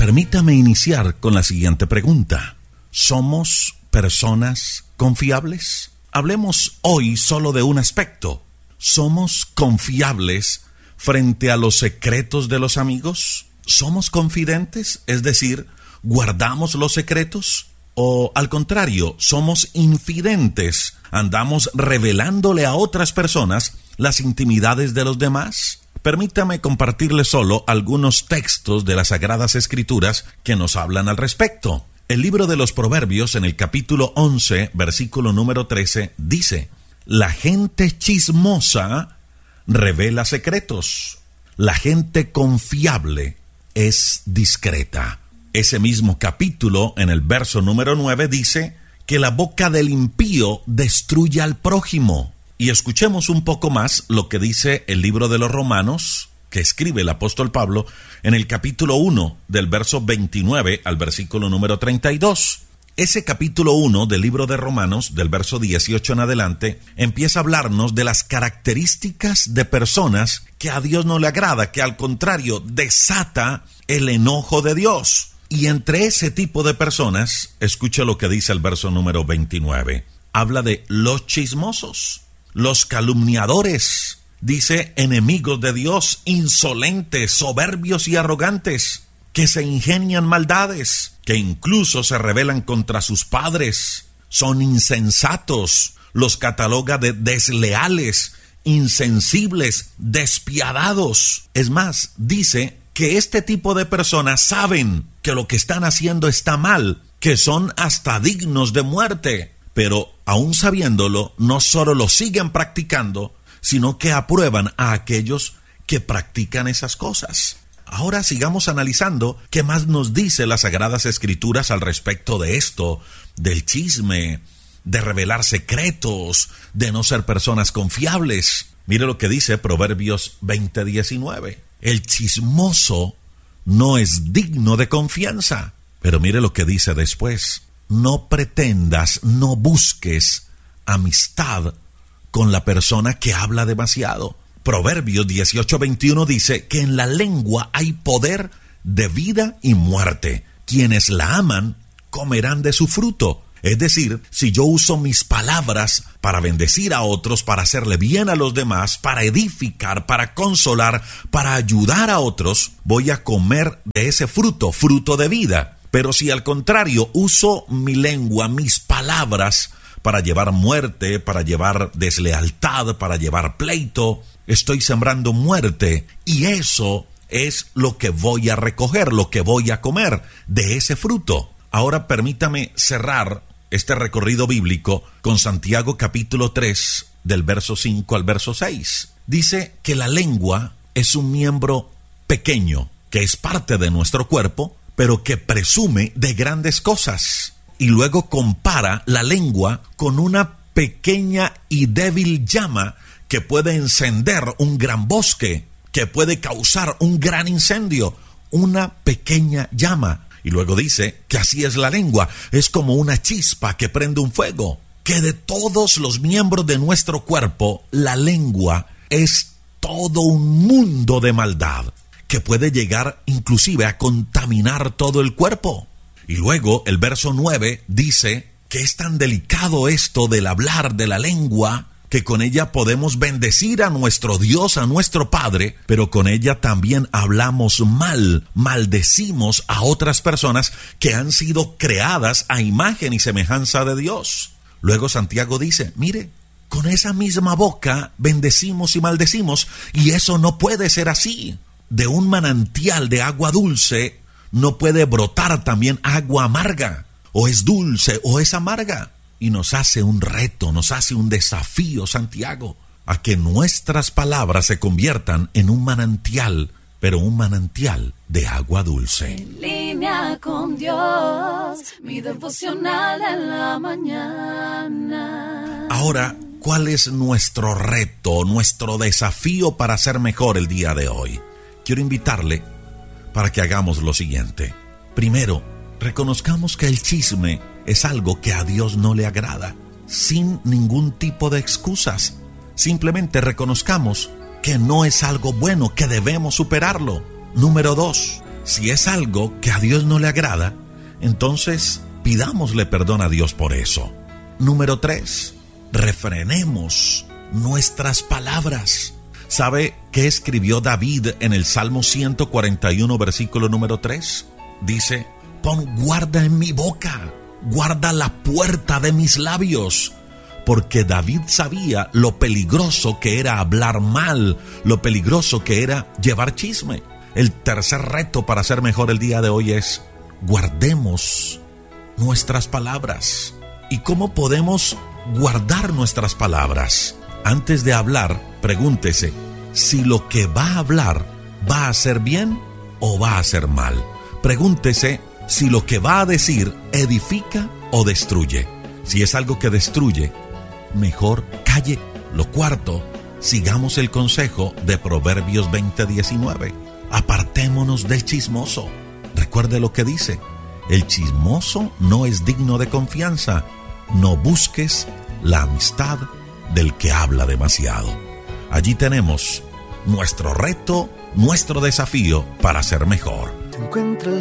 Permítame iniciar con la siguiente pregunta. ¿Somos personas confiables? Hablemos hoy solo de un aspecto. ¿Somos confiables frente a los secretos de los amigos? ¿Somos confidentes? Es decir, ¿guardamos los secretos? ¿O al contrario, somos infidentes? ¿Andamos revelándole a otras personas las intimidades de los demás? Permítame compartirle solo algunos textos de las Sagradas Escrituras que nos hablan al respecto. El libro de los Proverbios, en el capítulo 11, versículo número 13, dice: la gente chismosa revela secretos. La gente confiable es discreta. Ese mismo capítulo, en el verso número 9, dice que la boca del impío destruye al prójimo. Y escuchemos un poco más lo que dice el libro de los Romanos, que escribe el apóstol Pablo, en el capítulo 1, del verso 29 al versículo número 32. Ese capítulo 1 del libro de Romanos, del verso 18 en adelante, empieza a hablarnos de las características de personas que a Dios no le agrada, que al contrario desata el enojo de Dios. Y entre ese tipo de personas, escucha lo que dice el verso número 29. Habla de los chismosos, los calumniadores, dice enemigos de Dios, insolentes, soberbios y arrogantes, que se ingenian maldades, que incluso se rebelan contra sus padres, son insensatos, los cataloga de desleales, insensibles, despiadados. Es más, dice que este tipo de personas saben que lo que están haciendo está mal, que son hasta dignos de muerte, pero aún sabiéndolo, no solo lo siguen practicando, sino que aprueban a aquellos que practican esas cosas. Ahora sigamos analizando qué más nos dice las Sagradas Escrituras al respecto de esto, del chisme, de revelar secretos, de no ser personas confiables. Mire lo que dice Proverbios 20:19. El chismoso no es digno de confianza. Pero mire lo que dice después. No pretendas, no busques amistad con la persona que habla demasiado. Proverbios 18:21 dice que en la lengua hay poder de vida y muerte. Quienes la aman comerán de su fruto. Es decir, si yo uso mis palabras para bendecir a otros, para hacerle bien a los demás, para edificar, para consolar, para ayudar a otros, voy a comer de ese fruto, fruto de vida. Pero si al contrario uso mi lengua, mis palabras, para llevar muerte, para llevar deslealtad, para llevar pleito, estoy sembrando muerte, y eso es lo que voy a recoger, lo que voy a comer de ese fruto. Ahora permítame cerrar este recorrido bíblico con Santiago capítulo 3, del verso 5 al verso 6. Dice que la lengua es un miembro pequeño, que es parte de nuestro cuerpo, pero que presume de grandes cosas. Y luego compara la lengua con una pequeña y débil llama que puede encender un gran bosque, que puede causar un gran incendio, una pequeña llama. Y luego dice que así es la lengua, es como una chispa que prende un fuego, que de todos los miembros de nuestro cuerpo, la lengua es todo un mundo de maldad, que puede llegar inclusive a contaminar todo el cuerpo. Y luego el verso 9 dice que es tan delicado esto del hablar de la lengua, que con ella podemos bendecir a nuestro Dios, a nuestro Padre, pero con ella también hablamos mal, maldecimos a otras personas que han sido creadas a imagen y semejanza de Dios. Luego Santiago dice, mire, con esa misma boca bendecimos y maldecimos, y eso no puede ser así. De un manantial de agua dulce no puede brotar también agua amarga, o es dulce o es amarga. Y nos hace un reto, nos hace un desafío Santiago, a que nuestras palabras se conviertan en un manantial, pero un manantial de agua dulce. En línea con Dios, mi devocional en la mañana. Ahora, ¿cuál es nuestro reto, nuestro desafío para ser mejor el día de hoy? Quiero invitarle para que hagamos lo siguiente. Primero, reconozcamos que el chisme es algo que a Dios no le agrada, sin ningún tipo de excusas. Simplemente reconozcamos que no es algo bueno, que debemos superarlo. Número 2, Si es algo que a Dios no le agrada, entonces pidámosle perdón a Dios por eso. Número 3, refrenemos nuestras palabras. ¿Sabe qué escribió David en el Salmo 141, versículo número 3? Dice: pon guarda en mi boca, guarda la puerta de mis labios. Porque David sabía lo peligroso que era hablar mal, lo peligroso que era llevar chisme. El tercer reto para ser mejor el día de hoy es: guardemos nuestras palabras. ¿Y cómo podemos guardar nuestras palabras? Antes de hablar, pregúntese si lo que va a hablar va a ser bien o va a ser mal. Pregúntese si lo que va a decir edifica o destruye. Si es algo que destruye, mejor calle. Lo cuarto, sigamos el consejo de Proverbios 20:19. Apartémonos del chismoso. Recuerde lo que dice: el chismoso no es digno de confianza. No busques la amistad del que habla demasiado. Allí tenemos nuestro reto, nuestro desafío para ser mejor.